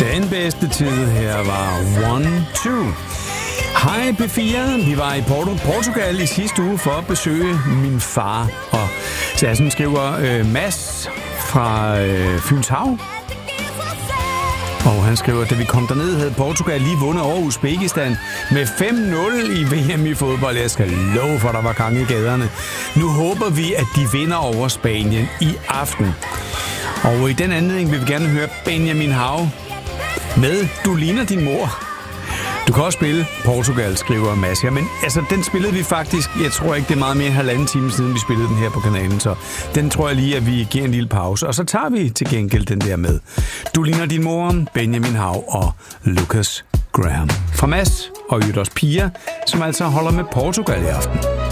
Den bedste tid her var 1-2. Hej P4, vi var i Portugal i sidste uge for at besøge min far. Og Sassen skriver Mads fra Fyns Hav. Og han skriver, da vi kom derned, havde Portugal lige vundet over Uzbekistan med 5-0 i VM i fodbold. Jeg skal love for, der var gang i gaderne. Nu håber vi, at de vinder over Spanien i aften. Og i den anledning vil vi gerne høre Benjamin Hav med Du ligner din mor. Du kan også spille Portugal, skriver Mads. Ja, men altså, den spillede vi faktisk, jeg tror ikke, det er meget mere end 1,5 time siden, vi spillede den her på kanalen, så den tror jeg lige, at vi giver en lille pause. Og så tager vi til gengæld den der med Du ligner din mor, Benjamin Hav og Lucas Graham. Fra Mads og Jytters Pia, som altså holder med Portugal i aften.